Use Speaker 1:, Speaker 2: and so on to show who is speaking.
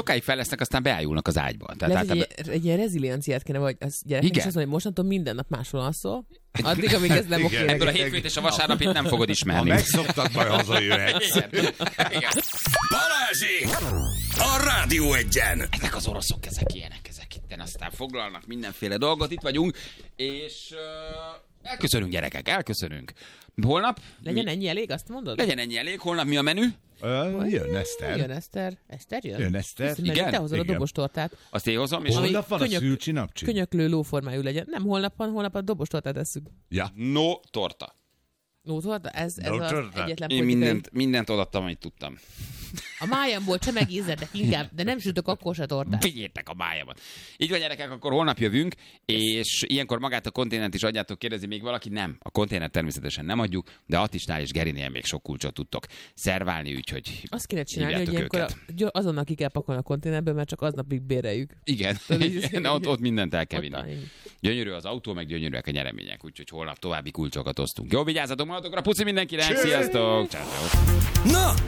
Speaker 1: sokáig fejlesznek, aztán beájulnak az ágyba.
Speaker 2: Tehát egy ilyen rezilienciát kéne, vagy az gyereknek is azt mondja, hogy mostantól minden nap máshol alszol, addig, amíg ez nem oké.
Speaker 1: Ebből a hétfőt és a vasárnapit nem fogod ismerni.
Speaker 3: Ha megszoktad, majd hazajöhetsz.
Speaker 4: Balázsék! A Rádió Egyen!
Speaker 1: Ezek az oroszok, ezek ilyenek, ezek itten aztán foglalnak mindenféle dolgot, itt vagyunk, és elköszönünk, gyerekek, elköszönünk. Holnap...
Speaker 2: Legyen ennyi elég, azt mondod?
Speaker 1: Legyen ennyi elég, holnap mi a menü?
Speaker 3: Jön Eszter.
Speaker 2: Jön Eszter. Eszter jön?
Speaker 3: Jön Eszter.
Speaker 1: Igen?
Speaker 2: Te hozod a dobostortát.
Speaker 1: Azt én hozom, és...
Speaker 3: Holnap van a szülcsi-napcsi?
Speaker 2: Könyöklő lóformájú legyen. Nem holnap van, holnap a dobostortát eszünk.
Speaker 3: Ja.
Speaker 1: No torta.
Speaker 2: No torta? Ez az egyetlen
Speaker 1: Én
Speaker 2: politikai...
Speaker 1: mindent odaadtam, amit tudtam.
Speaker 2: A májamból csemegízzetek inkább, de nem sütök akkor se tortát.
Speaker 1: Vigyétek a májamat. Így van, gyerekek, akkor holnap jövünk, és ilyenkor magát a konténert is adjátok, kérdezi még valaki? Nem. A konténert természetesen nem adjuk, de Attisnál és Gerinél még sok kulcsot tudtok szerválni, úgyhogy
Speaker 2: azt kéne csinálni, hogy ilyenkor azonnal ki kell pakolni a konténerből, mert csak aznapig béreljük.
Speaker 1: Igen, ott mindent el kell vinni. Gyönyörű az autó, meg gyönyörűek a nyeremények, úgyhogy holnap további kulcsokat osztunk. Jó, vigyázzatok magatokra, puszi mindenkire, sziasztok! Ciao.
Speaker 4: Na!